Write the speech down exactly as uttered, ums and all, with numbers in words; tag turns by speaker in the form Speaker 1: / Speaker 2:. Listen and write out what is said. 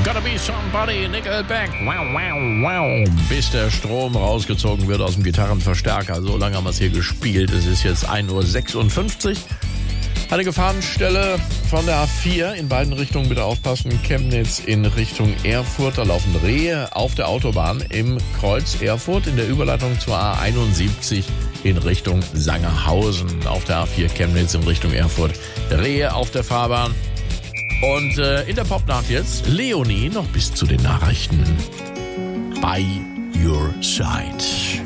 Speaker 1: Gotta be somebody, Nickelback. Wow, wow, wow. Bis der Strom rausgezogen wird aus dem Gitarrenverstärker. So lange haben wir es hier gespielt. Es ist jetzt ein Uhr sechsundfünfzig. Eine Gefahrenstelle von der A vier in beiden Richtungen, bitte aufpassen. Chemnitz in Richtung Erfurt. Da laufen Rehe auf der Autobahn im Kreuz Erfurt in der Überleitung zur A einundsiebzig in Richtung Sangerhausen. Auf der A vier Chemnitz in Richtung Erfurt. Rehe auf der Fahrbahn. Und äh, in der Popnacht jetzt Leonie noch bis zu den Nachrichten. By your side.